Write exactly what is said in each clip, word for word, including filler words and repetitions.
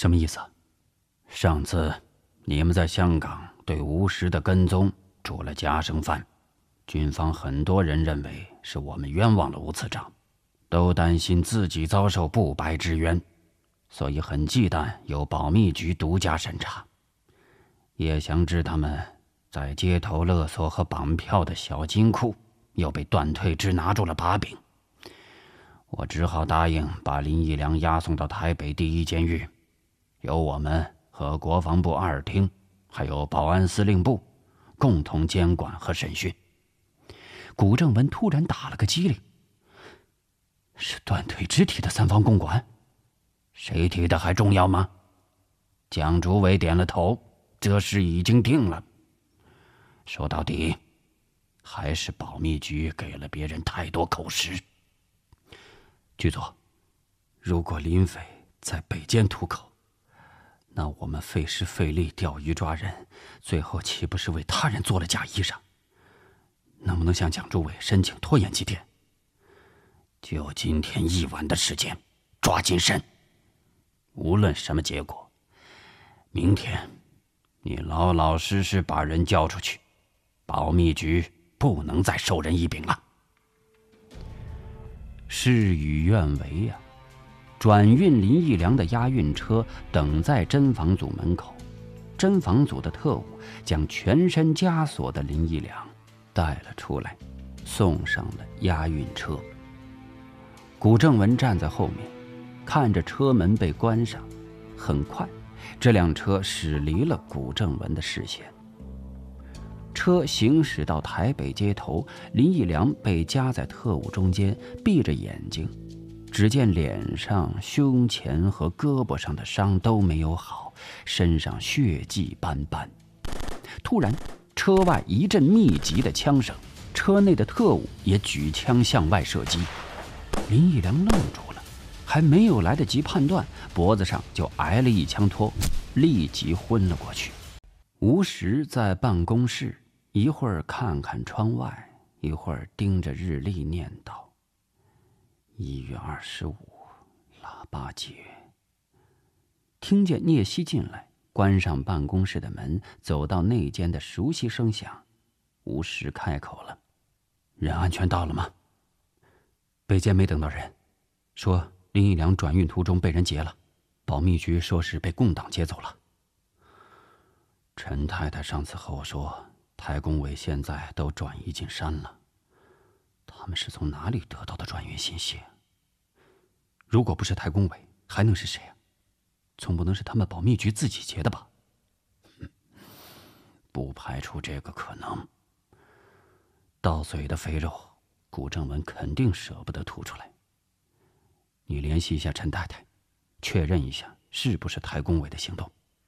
什么意思？ 上次你们在香港对吴石的跟踪煮了夹生饭，军方很多人认为是我们冤枉了吴次长，都担心自己遭受不白之冤，所以很忌惮由保密局独家审查。叶祥之他们在街头勒索和绑票的小金库又被段退之拿住了把柄，我只好答应把林义良押送到台北第一监狱，由我们和国防部二厅还有保安司令部共同监管和审讯。 古正文突然打了个激灵，是段退之提的三方共管？ 谁提的还重要吗？蒋主委点了头，这事已经定了。说到底，还是保密局给了别人太多口实。 局座，如果林匪在北监吐口，那我们费时费力钓鱼抓人，最后岂不是为他人做了假衣裳？能不能向蒋主委申请拖延几天？ 就今天一晚的时间，抓紧审。无论什么结果，明天你老老实实把人交出去，保密局不能再授人以柄了。 事与愿违呀、啊！转运林义良的押运车等在侦防组门口，侦防组的特务将全身枷锁的林义良带了出来，送上了押运车。古正文站在后面，看着车门被关上。很快，这辆车驶离了古正文的视线。车行驶到台北街头，林义良被夹在特务中间，闭着眼睛。只见脸上、胸前和胳膊上的伤都没有好，身上血迹斑斑。突然，车外一阵密集的枪声，车内的特务也举枪向外射击。林义良愣住了，还没有来得及判断，脖子上就挨了一枪托，立即昏了过去。吴石在办公室一会儿看看窗外，一会儿盯着日历念叨：一月二十五，腊八节。听见聂西进来，关上办公室的门，走到内间的熟悉声响，吴石开口了：人安全到了吗？北监没等到人，说林义良转运途中被人劫了，保密局说是被共党劫走了。陈太太上次和我说，台工委现在都转移进山了，他们是从哪里得到的转运信息？如果不是台工委，还能是谁啊？总不能是他们保密局自己劫的吧？ 不排除这个可能。 到嘴的肥肉，古正文肯定舍不得吐出来。你联系一下陈太太，确认一下是不是台工委的行动。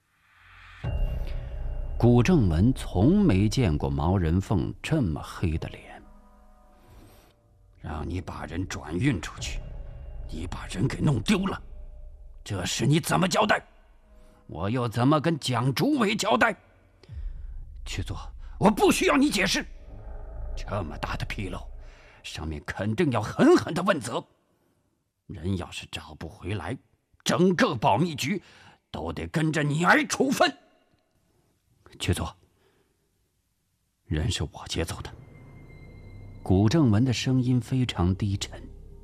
古正文从没见过毛人凤这么黑的脸。 让你把人转运出去，你把人给弄丢了，这事你怎么交代？我又怎么跟蒋主委交代？ 局座， 我不需要你解释。这么大的纰漏，上面肯定要狠狠的问责。人要是找不回来，整个保密局都得跟着你挨处分。 局座，人是我劫走的。古正文的声音非常低沉。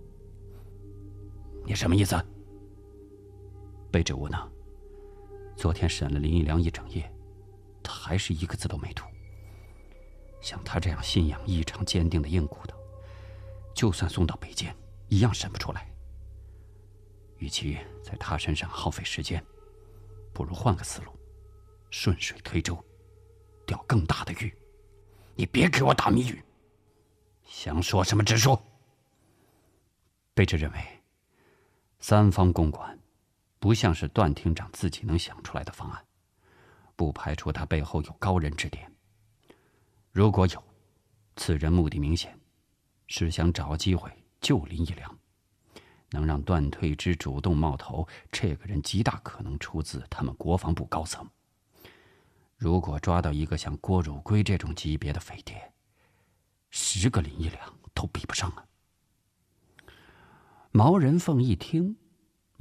你什么意思？ 卑职无能。昨天审了林义良一整夜，他还是一个字都没吐。像他这样信仰异常坚定的硬骨头，就算送到北监，一样审不出来。与其在他身上耗费时间，不如换个思路，顺水推舟，钓更大的鱼。 你别给我打谜语，想说什么直说。 卑职认为，三方共管不像是段厅长自己能想出来的方案，不排除他背后有高人指点。如果有，此人目的明显，是想找机会救林义良。能让段退之主动冒头，这个人极大可能出自他们国防部高层。如果抓到一个像郭汝瑰这种级别的匪谍，十个林义良都比不上啊！毛人凤一听，